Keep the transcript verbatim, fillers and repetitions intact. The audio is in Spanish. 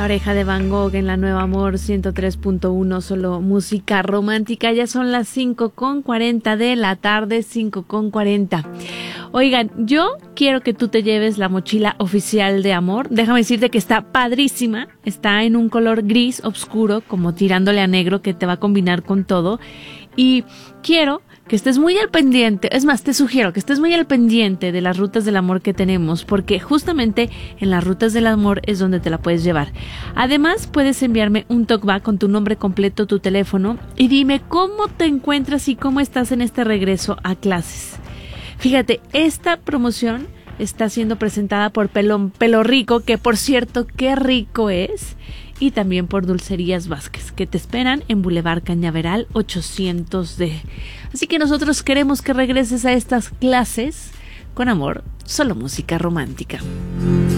Pareja de Van Gogh en la Nueva Amor ciento tres punto uno, solo música romántica. Ya son las cinco con cuarenta de la tarde, cinco con cuarenta. Oigan, yo quiero que tú te lleves la mochila oficial de Amor. Déjame decirte que está padrísima. Está en un color gris oscuro, como tirándole a negro, que te va a combinar con todo. Y quiero que estés muy al pendiente, es más, te sugiero que estés muy al pendiente de las rutas del amor que tenemos, porque justamente en las rutas del amor es donde te la puedes llevar. Además, puedes enviarme un talkback con tu nombre completo, tu teléfono, y dime cómo te encuentras y cómo estás en este regreso a clases. Fíjate, esta promoción está siendo presentada por Pelón Pelo Rico, que por cierto, qué rico es, y también por Dulcerías Vázquez, que te esperan en Boulevard Cañaveral ochocientos D. Así que nosotros queremos que regreses a estas clases con amor, solo música romántica.